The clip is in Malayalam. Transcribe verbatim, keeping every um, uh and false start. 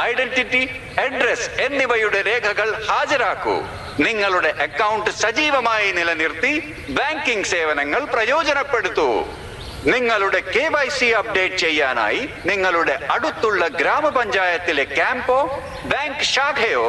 ഐഡന്റിറ്റി, അഡ്രസ് എന്നിവയുടെ രേഖകൾ ഹാജരാക്കൂ. നിങ്ങളുടെ അക്കൗണ്ട് സജീവമായി നിലനിർത്തി ബാങ്കിംഗ് സേവനങ്ങൾ പ്രയോജനപ്പെടുത്തൂ. നിങ്ങളുടെ കെ വൈ സി അപ്ഡേറ്റ് ചെയ്യാനായി നിങ്ങളുടെ അടുത്തുള്ള ഗ്രാമപഞ്ചായത്തിലെ ക്യാമ്പോ ബാങ്ക് ശാഖയോ